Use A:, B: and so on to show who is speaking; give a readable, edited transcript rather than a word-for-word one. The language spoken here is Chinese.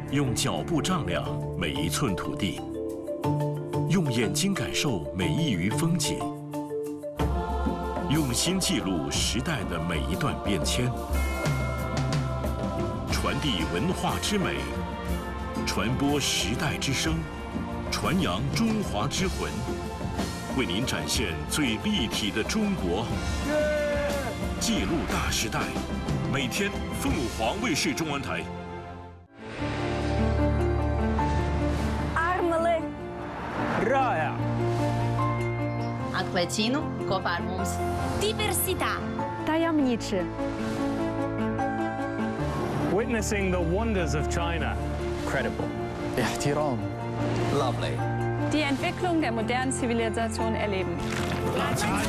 A: 用脚步丈量每一寸土地，用眼睛感受每一隅风景，用心记录时代的每一段变迁，传递文化之美，传播时代之声，传扬中华之魂，为您展现最立体的中国。记录大时代，每天凤凰卫视中文台。
B: Rāja!
C: Atklēcinu kopā ar mums.
D: Diversitā.
E: Tajemniczy.
B: Witnessing the wonders of China.
F: Incredible.
G: احترام.
F: Lovely.
E: Die Entwicklung der modernen Zivilisation erleben.